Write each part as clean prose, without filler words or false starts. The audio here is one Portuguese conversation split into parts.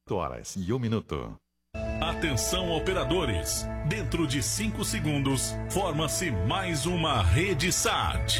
Horas e 1 minuto. Atenção, operadores. Dentro de 5 segundos, forma-se mais uma rede SAT.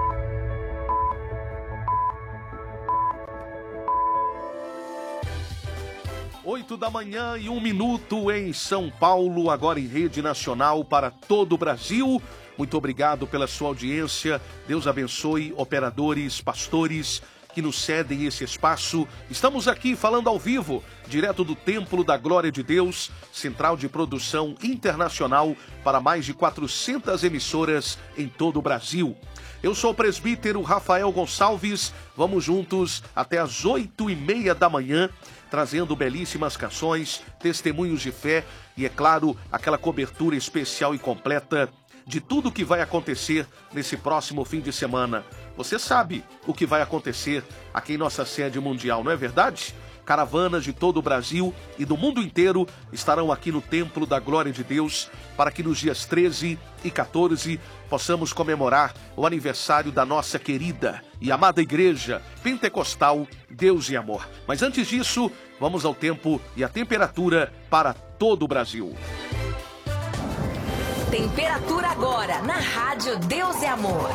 8 da manhã e 1 minuto em São Paulo, agora em rede nacional para todo o Brasil. Muito obrigado pela sua audiência. Deus abençoe operadores, pastores que nos cedem esse espaço. Estamos aqui falando ao vivo, direto do Templo da Glória de Deus, central de produção internacional para mais de 400 emissoras em todo o Brasil. Eu sou o presbítero Rafael Gonçalves. Vamos juntos até às 8h30 da manhã, trazendo belíssimas canções, testemunhos de fé e, é claro, aquela cobertura especial e completa de tudo o que vai acontecer nesse próximo fim de semana. Você sabe o que vai acontecer aqui em nossa sede mundial, não é verdade? Caravanas de todo o Brasil e do mundo inteiro estarão aqui no Templo da Glória de Deus para que nos dias 13 e 14 possamos comemorar o aniversário da nossa querida e amada Igreja Pentecostal Deus e Amor. Mas antes disso, vamos ao tempo e à temperatura para todo o Brasil. Temperatura agora na Rádio Deus e Amor.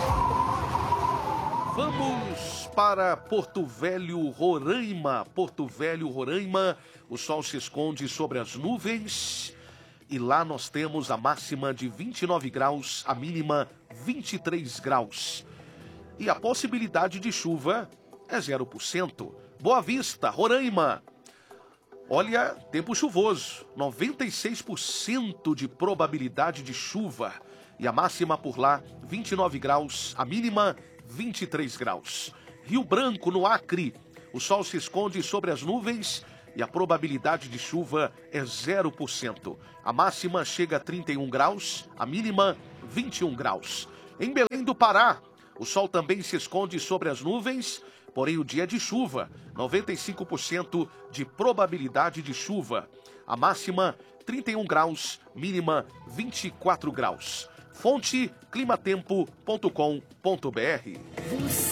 Vamos para Porto Velho, Roraima. Porto Velho, Roraima, o sol se esconde sobre as nuvens e lá nós temos a máxima de 29 graus, a mínima 23 graus. E a possibilidade de chuva é 0%. Boa Vista, Roraima. Olha, tempo chuvoso, 96% de probabilidade de chuva. E a máxima por lá, 29 graus, a mínima 23 graus. Rio Branco, no Acre, o sol se esconde sobre as nuvens e a probabilidade de chuva é 0%. A máxima chega a 31 graus, a mínima 21 graus. Em Belém do Pará, o sol também se esconde sobre as nuvens, porém o dia é de chuva, 95% de probabilidade de chuva. A máxima 31 graus, mínima 24 graus. Fonte climatempo.com.br.